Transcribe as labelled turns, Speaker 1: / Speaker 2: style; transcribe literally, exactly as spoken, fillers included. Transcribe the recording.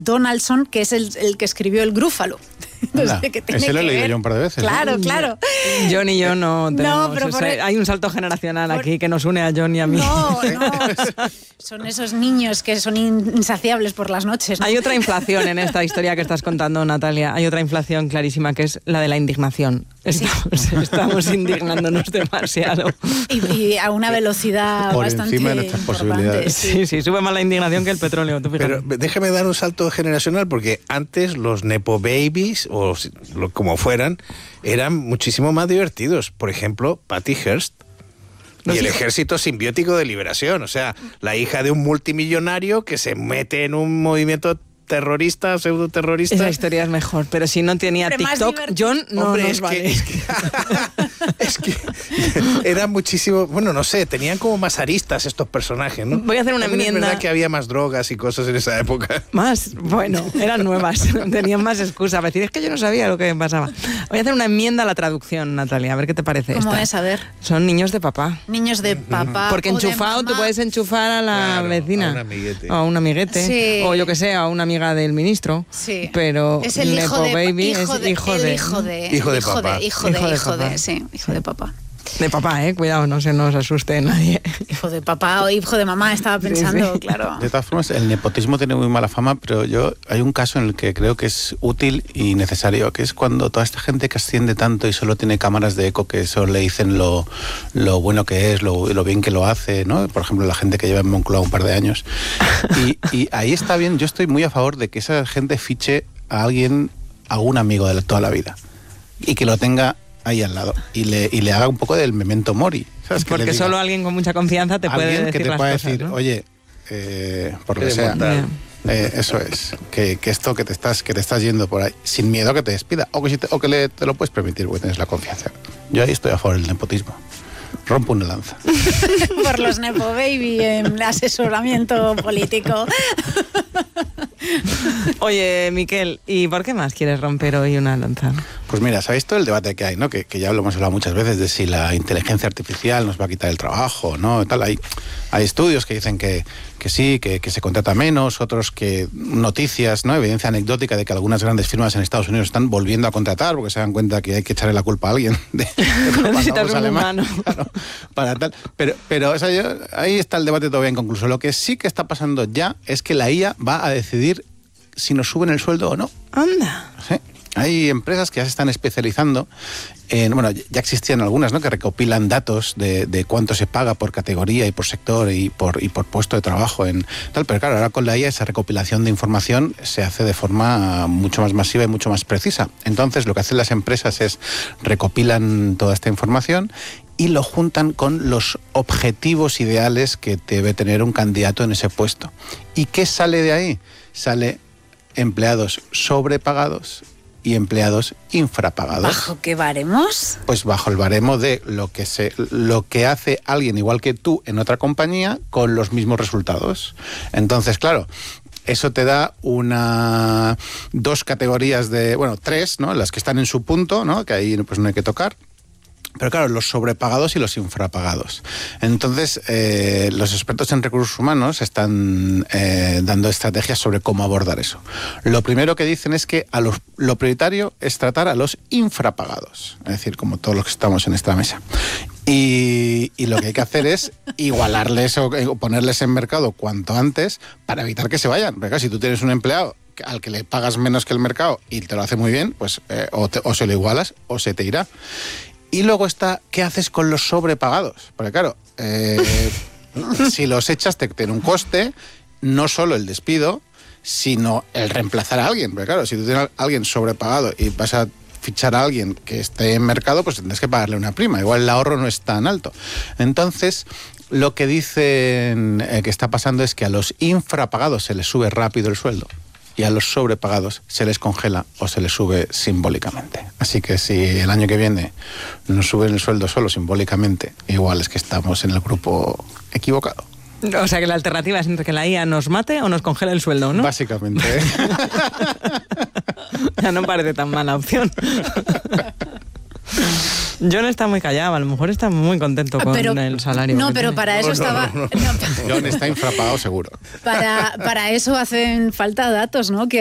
Speaker 1: Donaldson, que es el, el que escribió El Grúfalo.
Speaker 2: No sé qué tiene Ese lo he leído yo un par de veces.
Speaker 1: Claro,
Speaker 2: ¿no?
Speaker 1: claro.
Speaker 3: John y yo no tenemos.
Speaker 1: No, pero por
Speaker 3: ese,
Speaker 1: el...
Speaker 3: Hay un salto generacional por... aquí que nos une a John y a mí.
Speaker 1: No, no. Son esos niños que son insaciables por las noches, ¿no?
Speaker 3: Hay otra inflación en esta historia que estás contando, Natalia. Hay otra inflación clarísima, que es la de la indignación. Estamos, sí. estamos indignándonos demasiado.
Speaker 1: Y, y a una velocidad
Speaker 2: por
Speaker 1: bastante
Speaker 2: encima de nuestras posibilidades.
Speaker 3: Sí. sí, sí, sube más la indignación que el petróleo. Tú
Speaker 2: Pero déjame dar un salto generacional, porque antes los nepo babies, o como fueran, eran muchísimo más divertidos. Por ejemplo, Patty Hearst y el Ejército Simbiótico de Liberación. O sea, la hija de un multimillonario que se mete en un movimiento terrorista, pseudoterrorista.
Speaker 3: Esa historia es mejor, pero si no tenía Hombre, TikTok, John no
Speaker 2: Hombre,
Speaker 3: nos
Speaker 2: es
Speaker 3: vale.
Speaker 2: Que, es, que, es que era muchísimo, bueno, no sé, tenían como más aristas estos personajes, ¿no?
Speaker 3: Voy a hacer una
Speaker 2: También
Speaker 3: enmienda.
Speaker 2: Es verdad que había más drogas y cosas en esa época.
Speaker 3: Más, bueno, eran nuevas, tenían más excusas. A decir, es que yo no sabía lo que pasaba. Voy a hacer una enmienda a la traducción, Natalia, a ver qué te parece.
Speaker 1: ¿Cómo
Speaker 3: esta.
Speaker 1: es? A ver.
Speaker 3: Son niños de papá.
Speaker 1: Niños de papá.
Speaker 3: Porque enchufado tú puedes enchufar a la
Speaker 2: claro,
Speaker 3: vecina.
Speaker 2: A un amiguete.
Speaker 3: O a un amiguete.
Speaker 1: Sí.
Speaker 3: O yo que sé, a una amiga del ministro.
Speaker 1: Sí.
Speaker 3: Pero
Speaker 1: es el hijo de,
Speaker 3: baby
Speaker 1: hijo
Speaker 3: es
Speaker 1: de,
Speaker 3: hijo de,
Speaker 1: hijo de
Speaker 2: hijo de papá.
Speaker 1: Hijo de, hijo de, hijo de, sí, hijo de papá.
Speaker 3: De papá, eh, cuidado, no se nos asuste nadie.
Speaker 1: Hijo de papá o hijo de mamá, estaba pensando, sí, sí. Claro.
Speaker 4: De todas formas, el nepotismo tiene muy mala fama, pero yo hay un caso en el que creo que es útil y necesario, que es cuando toda esta gente que asciende tanto y solo tiene cámaras de eco que solo le dicen lo, lo bueno que es, lo, lo bien que lo hace, ¿no? Por ejemplo, la gente que lleva en Moncloa un par de años. Y, y ahí está bien, yo estoy muy a favor de que esa gente fiche a alguien, a un amigo de toda la vida, y que lo tenga ahí al lado y le, y le haga un poco del memento mori, ¿sabes?
Speaker 3: Porque
Speaker 4: diga,
Speaker 3: solo alguien con mucha confianza te puede decir
Speaker 4: que te
Speaker 3: las
Speaker 4: pueda
Speaker 3: cosas,
Speaker 4: decir,
Speaker 3: ¿no?
Speaker 4: oye, eh, por lo que sea, eh, eso es, que, que esto que te estás que te estás yendo por ahí, sin miedo a que te despida, o que, si te, o que le, te lo puedes permitir porque tienes la confianza. Yo ahí estoy a favor del nepotismo. Rompo una lanza.
Speaker 1: Por los nepo baby en asesoramiento político.
Speaker 3: Oye, Miquel, ¿y por qué más quieres romper hoy una lanza?
Speaker 4: Pues mira, ¿sabéis todo el debate que hay, no? Que, que ya lo hemos hablado muchas veces de si la inteligencia artificial nos va a quitar el trabajo, ¿no? Tal, hay, hay estudios que dicen que, que sí, que, que se contrata menos, otros que noticias, ¿no? Evidencia anecdótica de que algunas grandes firmas en Estados Unidos están volviendo a contratar porque se dan cuenta que hay que echarle la culpa a alguien. De, de
Speaker 3: necesitas un humano.
Speaker 4: Claro, para tal. Pero, pero o sea, yo, ahí está el debate todavía inconcluso. Lo que sí que está pasando ya es que la I A va a decidir si nos suben el sueldo o no.
Speaker 3: Anda.
Speaker 4: ¿Sí? Hay empresas que ya se están especializando en, bueno, ya existían algunas, ¿no? Que recopilan datos de, de cuánto se paga por categoría y por sector y por, y por puesto de trabajo en tal, pero claro, ahora con la I A esa recopilación de información se hace de forma mucho más masiva y mucho más precisa. Entonces lo que hacen las empresas es recopilan toda esta información y lo juntan con los objetivos ideales que debe tener un candidato en ese puesto. ¿Y qué sale de ahí? Sale empleados sobrepagados y empleados infrapagados.
Speaker 1: ¿Bajo qué baremos?
Speaker 4: Pues bajo el baremo de lo que se, lo que hace alguien igual que tú en otra compañía con los mismos resultados. Entonces, claro, eso te da una dos categorías de, bueno, tres, ¿no? Las que están en su punto, ¿no? Que ahí pues no hay que tocar. Pero claro, los sobrepagados y los infrapagados. Entonces, eh, los expertos en recursos humanos están eh, dando estrategias sobre cómo abordar eso. Lo primero que dicen es que a los, lo prioritario es tratar a los infrapagados, es decir, como todos los que estamos en esta mesa. Y, y lo que hay que hacer es igualarles o, o ponerles en mercado cuanto antes para evitar que se vayan. Porque claro, si tú tienes un empleado al que le pagas menos que el mercado y te lo hace muy bien, pues eh, o, te, o se lo igualas o se te irá. Y luego está, ¿qué haces con los sobrepagados? Porque claro, eh, si los echas te tiene un coste, no solo el despido, sino el reemplazar a alguien. Porque claro, si tú tienes a alguien sobrepagado y vas a fichar a alguien que esté en mercado, pues tendrás que pagarle una prima. Igual el ahorro no es tan alto. Entonces, lo que dicen eh, que está pasando es que a los infrapagados se les sube rápido el sueldo y a los sobrepagados se les congela o se les sube simbólicamente. Así que si el año que viene nos suben el sueldo solo simbólicamente, igual es que estamos en el grupo equivocado.
Speaker 3: O sea que la alternativa es entre que la I A nos mate o nos congela el sueldo, ¿no?
Speaker 4: Básicamente. ¿eh?
Speaker 3: Ya no parece tan mala opción. John está muy callado, a lo mejor está muy contento con
Speaker 1: Pero-
Speaker 3: el salario.
Speaker 1: No,
Speaker 3: que
Speaker 1: pero
Speaker 3: tiene.
Speaker 1: para eso
Speaker 2: No, no,
Speaker 1: estaba...
Speaker 2: no, no.
Speaker 1: no,
Speaker 4: John está infrapagado seguro.
Speaker 1: para, para eso hacen falta datos, ¿no? Que